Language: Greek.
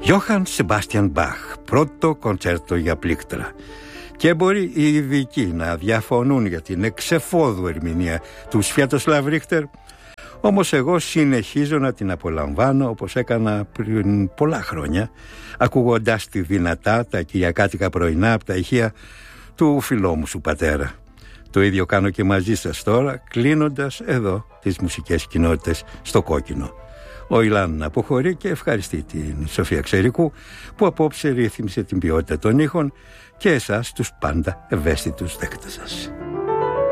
Γιώχαν Σεμπάστιαν Μπαχ, πρώτο κοντσέρτο για πλήκτρα. Και μπορεί οι ειδικοί να διαφωνούν για την εξεφόδου ερμηνεία του Σβιατοσλάβ Ρίχτερ, όμως εγώ συνεχίζω να την απολαμβάνω όπως έκανα πριν πολλά χρόνια, ακούγοντας τη δυνατά τα κυριακάτικα πρωινά από τα ηχεία του φιλόμου πατέρα. Το ίδιο κάνω και μαζί σας τώρα, κλείνοντας εδώ τις μουσικές κοινότητες στο κόκκινο. Ο Ιλάν αποχωρεί και ευχαριστεί την Σοφία Ξερικού που απόψε ρύθμισε την ποιότητα των ήχων και εσάς τους πάντα ευαίσθητους δέκτες σας.